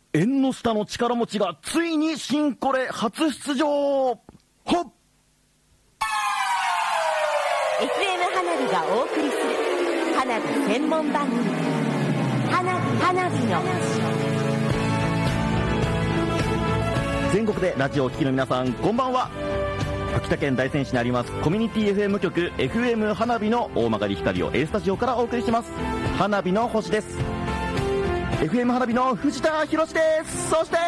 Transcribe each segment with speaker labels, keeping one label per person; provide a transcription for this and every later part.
Speaker 1: 縁の下の力持ちがついに新コレ初出場。ほっ
Speaker 2: FM 花火がお送りする花火専門番組、花火の
Speaker 1: 全国でラジオをお聞きの皆さん、こんばんは。秋田県大仙市にありますコミュニティ FM 局 FM 花火の大曲光を A スタジオからお送りします。花火の星です。 FM 花火の藤田博です。そして、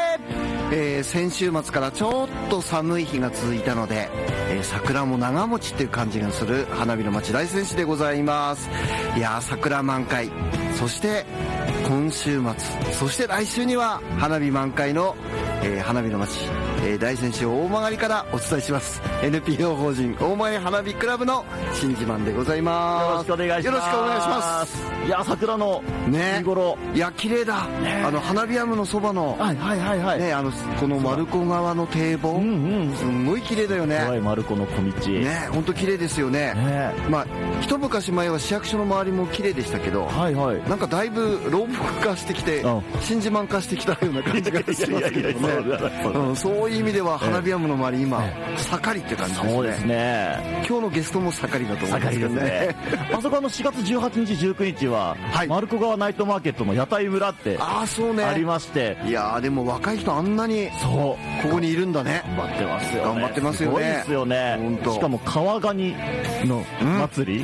Speaker 3: 先週末からちょっと寒い日が続いたので、桜も長持ちっていう感じがする花火の町大仙市でございます。いやー、桜満開、そして今週末、そして来週には花火満開の、花火の町、大仙市大曲からお伝えします。 NPO 法人大曲花火クラブの新自慢でございます。
Speaker 1: よろしくお願いします。
Speaker 3: よろしくお願いします。
Speaker 1: いや、桜の見頃、
Speaker 3: いや綺麗だ、花火山のそばの、ね、この丸子川の堤防、すんごい綺麗だよね。
Speaker 1: 丸子の小道
Speaker 3: ね、本当綺麗ですよね。まあ一昔前は市役所の周りも綺麗でしたけど、なんかだいぶ老木化してきて、新自慢化してきたような感じがしますけどね。そういう意味では花火山の周り今盛りって感じですね。
Speaker 1: そうですね。
Speaker 3: 今日のゲストも盛りだと思いますけどね。
Speaker 1: あそこ4月18日19日は丸子川ナイトマーケットの屋台村ってありまして、
Speaker 3: いやー、でも若い人あんなにここにいるんだね。
Speaker 1: 頑張ってますよね。
Speaker 3: 頑張ってますよね。
Speaker 1: すごいですよね。しかも川ガニの祭り、